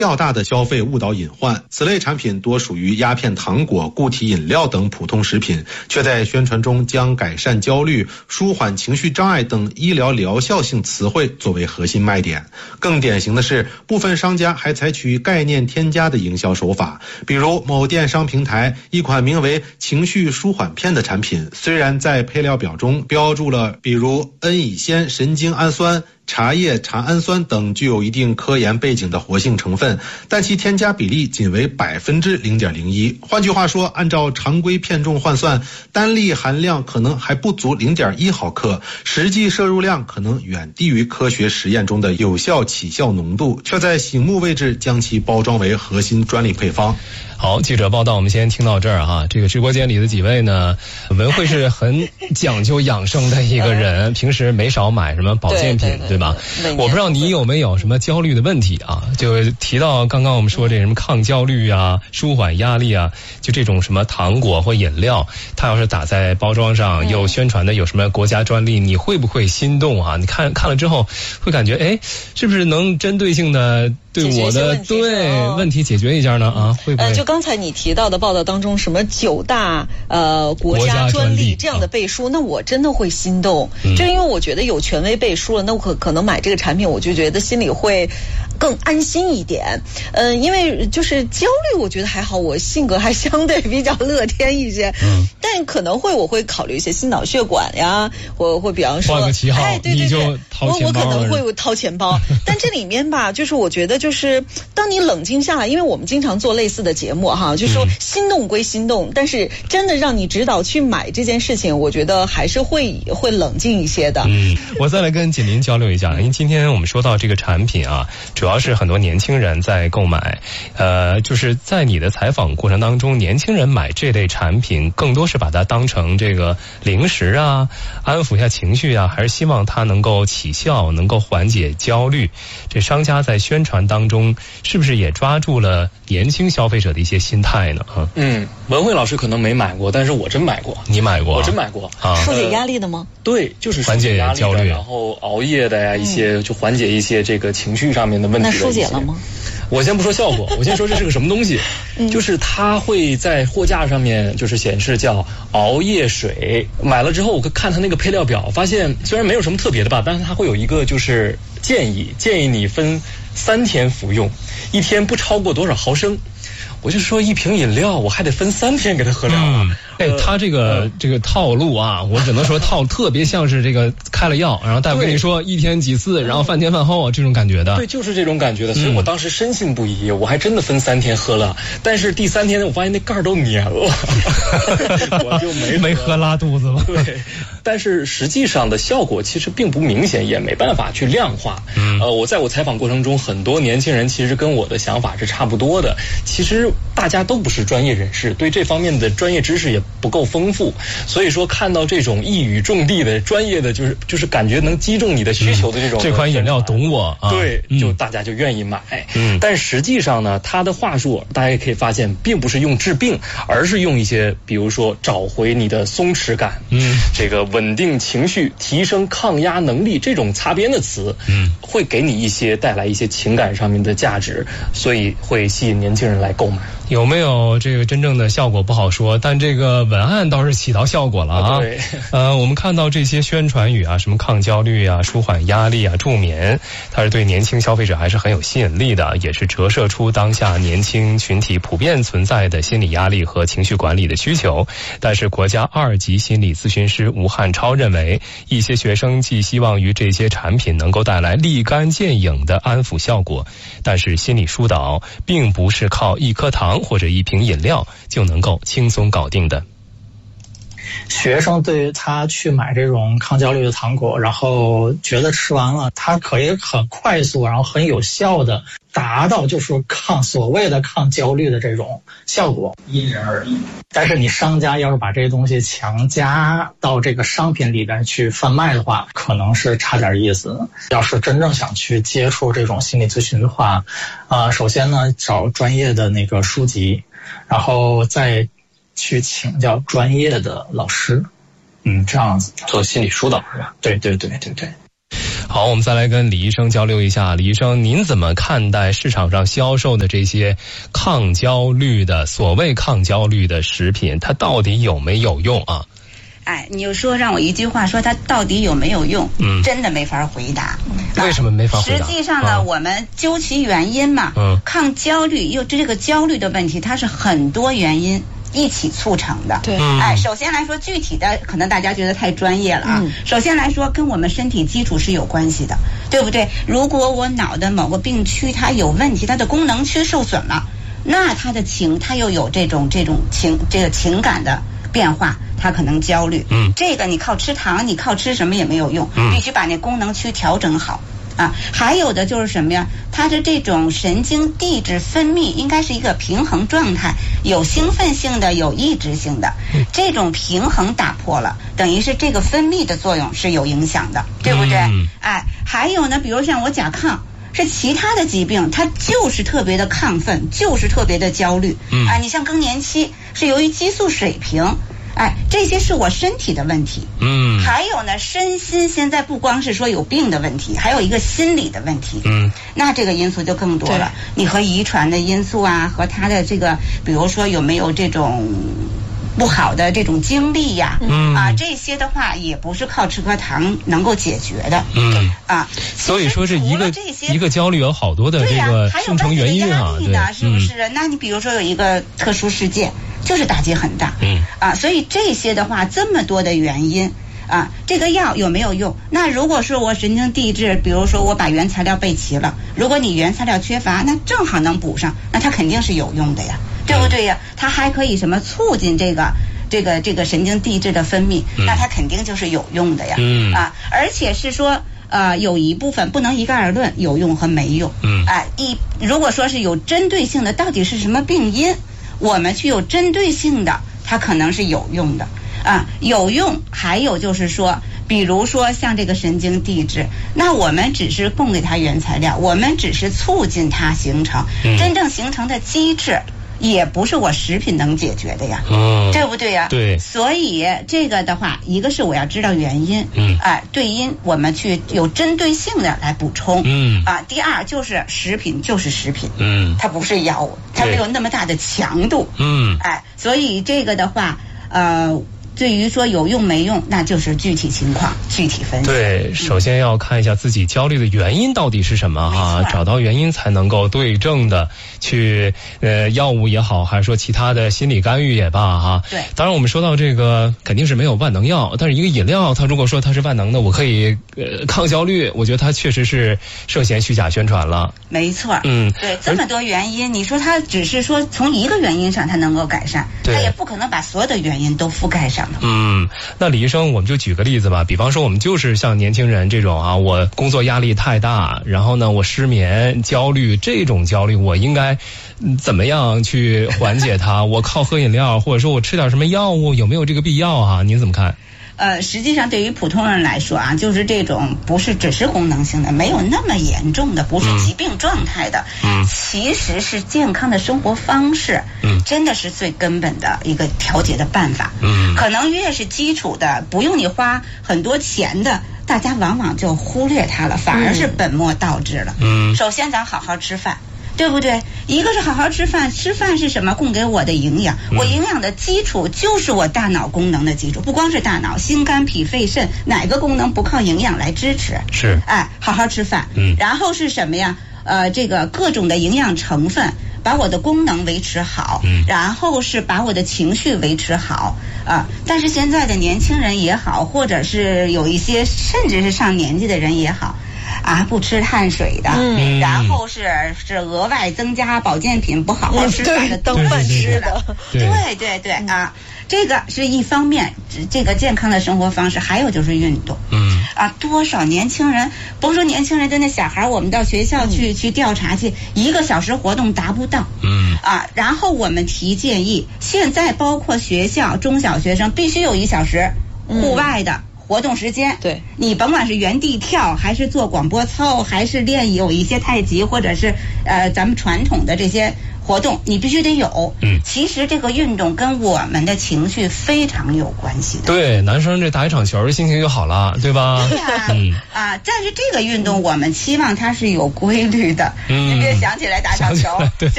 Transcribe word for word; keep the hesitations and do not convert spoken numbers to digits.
较大的消费误导隐患。此类产品多属于鸦片糖果、固体饮料等普通食品，却在宣传中将改善焦虑、舒缓情绪障碍等医疗疗效性词汇作为核心卖点。更典型的是，部分商家还采取概念添加的营销手法，比如某电商平台一款名为情绪舒缓片的产品，虽然在配料表中标注了比如恩乙酰神经氨酸、茶叶茶氨酸等具有一定科研背景的活性成分，但其添加比例仅为百分之零点零一。换句话说，按照常规片重换算，单粒含量可能还不足零点一毫克，实际摄入量可能远低于科学实验中的有效起效浓度，却在醒目位置将其包装为核心专利配方。 好，记者报道，我们先听到这儿哈。这个直播间里的几位呢，文慧是很讲究养生的一个人，平时没少买什么保健品， 对, 对, 对, 对吧？我不知道你有没有什么焦虑的问题啊？就提到刚刚我们说这什么抗焦虑啊、舒缓压力啊，就这种什么糖果或饮料，它要是打在包装上，又宣传的有什么国家专利，你会不会心动啊？你看看了之后，会感觉哎，是不是能针对性的对我的对问题解决一下呢？啊，会不会？ 呃，就刚才你提到的报道当中，什么九大呃国家专利这样的背书，那我真的会心动，嗯、就因为我觉得有权威背书了，那我可可能买这个产品，我就觉得心里会更安心一点。嗯、呃，因为就是焦虑，我觉得还好，我性格还相对比较乐天一些，嗯，但可能会我会考虑一些心脑血管呀，我会比方说换个旗号， 哎，对对对， 你就掏钱包， 我我可能会掏钱包，但这里面吧，就是我觉得。就是当你冷静下来，因为我们经常做类似的节目哈，就是说心动归心动，嗯、但是真的让你指导去买这件事情，我觉得还是会会冷静一些的。 嗯，我再来跟锦麟交流一下，因为今天我们说到这个产品啊，主要是很多年轻人在购买，呃，就是在你的采访过程当中，年轻人买这类产品，更多是把它当成这个零食啊，安抚一下情绪啊，还是希望它能够起效，能够缓解焦虑？这商家在宣传当中是不是也抓住了年轻消费者的一些心态呢？啊， 嗯，文慧老师可能没买过，但是我真买过。 你买过？ 我真买过啊， 疏解压力的吗？ 呃、对，就是缓解压力的， 然后熬夜的呀，一些、嗯、就缓解一些这个情绪上面的问题的。 那疏解了吗？ 我先不说效果，我先说这是个什么东西，嗯、就是它会在货架上面就是显示叫熬夜水。买了之后，我看它那个配料表，发现虽然没有什么特别的吧，但是它会有一个就是建议，建议你分三天服用，一天不超过多少毫升。我就说一瓶饮料我还得分三天给它喝了、啊。 嗯，哎，他这个、呃、这个套路啊，我只能说套特别像是这个开了药，然后大夫跟你说一天几次，然后饭前饭后啊这种感觉的。 对，就是这种感觉的，所以我当时深信不疑，我还真的分三天喝了，但是第三天我发现那盖儿都粘了，我就没没喝拉肚子了。 对，但是实际上的效果其实并不明显，也没办法去量化。嗯，呃，我在我采访过程中，很多年轻人其实跟我的想法是差不多的，其实。大家都不是专业人士，对这方面的专业知识也不够丰富，所以说看到这种一语中的的专业的，就是就是感觉能击中你的需求的这种、 嗯、这款饮料懂我啊， 对，就大家就愿意买。嗯，但实际上呢，它的话术大家也可以发现，并不是用治病，而是用一些比如说找回你的松弛感，嗯，这个稳定情绪、提升抗压能力这种擦边的词，嗯，会给你一些带来一些情感上面的价值，所以会吸引年轻人来购买。 有没有这个真正的效果不好说，但这个文案倒是起到效果了啊。 对， 呃，我们看到这些宣传语啊，什么抗焦虑啊、舒缓压力啊、助眠，它是对年轻消费者还是很有吸引力的，也是折射出当下年轻群体普遍存在的心理压力和情绪管理的需求。但是国家二级心理咨询师吴汉超认为，一些学生寄希望于这些产品能够带来立竿见影的安抚效果，但是心理疏导并不是靠一颗糖或者一瓶饮料就能够轻松搞定的。 学生对于他去买这种抗焦虑的糖果，然后觉得吃完了他可以很快速然后很有效的达到就是抗所谓的抗焦虑的这种效果，因人而异。但是你商家要是把这些东西强加到这个商品里边去贩卖的话，可能是差点意思。要是真正想去接触这种心理咨询的话，呃，首先呢找专业的那个书籍，然后再去请教专业的老师，嗯，这样子做心理疏导是吧？ 对对对对对。 好，我们再来跟李医生交流一下。李医生，您怎么看待市场上销售的这些抗焦虑的所谓抗焦虑的食品，它到底有没有用啊？ 哎，你就说让我一句话说它到底有没有用，嗯，真的没法回答。 为什么没法回答？ 实际上呢，啊、我们究其原因嘛，嗯，抗焦虑又这个焦虑的问题，它是很多原因一起促成的。 对， 哎，首先来说，具体的可能大家觉得太专业了啊。嗯、首先来说，跟我们身体基础是有关系的，对不对？如果我脑的某个病区它有问题，它的功能区受损了，那它的情，它又有这种这种情这个情感的变化。他可能焦虑，嗯，这个你靠吃糖，你靠吃什么也没有用，嗯，必须把那功能区调整好啊。还有的就是什么呀？他的这种神经递质分泌应该是一个平衡状态，有兴奋性的，有抑制性的，这种平衡打破了，等于是这个分泌的作用是有影响的，对不对？嗯、哎，还有呢，比如像我甲亢。是其他的疾病，它就是特别的亢奋，就是特别的焦虑。嗯，啊，你像更年期是由于激素水平，哎，这些是我身体的问题。嗯，还有呢，身心现在不光是说有病的问题，还有一个心理的问题。嗯，那这个因素就更多了。你和遗传的因素啊，和他的这个，比如说有没有这种不好的这种经历呀、啊，嗯啊，这些的话也不是靠吃颗糖能够解决的，嗯啊， 所以说是一个一个焦虑有好多的这个生成原因啊， 对，是不是？嗯、那你比如说有一个特殊事件，就是打击很大，嗯啊，所以这些的话这么多的原因。啊，这个药有没有用？那如果说我神经递质，比如说我把原材料备齐了，如果你原材料缺乏，那正好能补上，那它肯定是有用的呀，对不对呀？它还可以什么促进这个这个这个神经递质的分泌，那它肯定就是有用的呀。嗯啊，而且是说呃有一部分不能一概而论有用和没用。嗯，哎、啊，一如果说是有针对性的，到底是什么病因，我们去有针对性的，它可能是有用的。啊，有用。还有就是说，比如说像这个神经递质，那我们只是供给它原材料，我们只是促进它形成，嗯、真正形成的机制也不是我食品能解决的呀，嗯、对不对呀？ 对。 所以这个的话，一个是我要知道原因，嗯，哎、呃，对因我们去有针对性的来补充，嗯，啊，第二就是食品就是食品，嗯，它不是药物，它没有那么大的强度，嗯，哎，所以这个的话，呃。对于说有用没用，那就是具体情况具体分析。 对，首先要看一下自己焦虑的原因到底是什么哈，找到原因才能够对症的去呃药物也好，还是说其他的心理干预也罢哈。 对， 当然我们说到这个肯定是没有万能药，但是一个饮料它如果说它是万能的，我可以呃抗焦虑，我觉得它确实是涉嫌虚假宣传了。 没错，嗯，对，这么多原因，你说它只是说从一个原因上它能够改善，它也不可能把所有的原因都覆盖上。 嗯，那李医生，我们就举个例子吧，比方说我们就是像年轻人这种啊，我工作压力太大，然后呢我失眠、焦虑，这种焦虑我应该怎么样去缓解它？我靠喝饮料，或者说我吃点什么药物，有没有这个必要啊？您怎么看？ 呃，实际上对于普通人来说啊，就是这种不是只是功能性的，没有那么严重的，不是疾病状态的，嗯，其实是健康的生活方式，嗯，真的是最根本的一个调节的办法，嗯，可能越是基础的，不用你花很多钱的，大家往往就忽略它了，反而是本末倒置了，嗯，首先咱好好吃饭。对不对？一个是好好吃饭，吃饭是什么？供给我的营养，我营养的基础就是我大脑功能的基础，不光是大脑，心肝脾肺肾哪个功能不靠营养来支持？是，哎，好好吃饭，嗯，然后是什么呀？呃，这个各种的营养成分，把我的功能维持好，嗯，然后是把我的情绪维持好啊。但是现在的年轻人也好，或者是有一些甚至是上年纪的人也好。啊，不吃碳水的，嗯，然后是是额外增加保健品，不好好吃饭的，都饭吃的，对对 对, 对, 对啊，这个是一方面，这个健康的生活方式，还有就是运动，嗯，啊，多少年轻人，甭说年轻人，就那小孩，我们到学校去、嗯、去调查去，一个小时活动达不到，嗯，啊，然后我们提建议，现在包括学校中小学生必须有一小时户外的。嗯活动时间。 对， 你甭管是原地跳，还是做广播操，还是练有一些太极，或者是呃咱们传统的这些活动，你必须得有。 嗯， 其实这个运动跟我们的情绪非常有关系的。 对，男生这打一场球，心情就好了，对吧？ 对呀、啊， 嗯啊，但是这个运动我们期望它是有规律的。 嗯， 你别想起来打场球， 想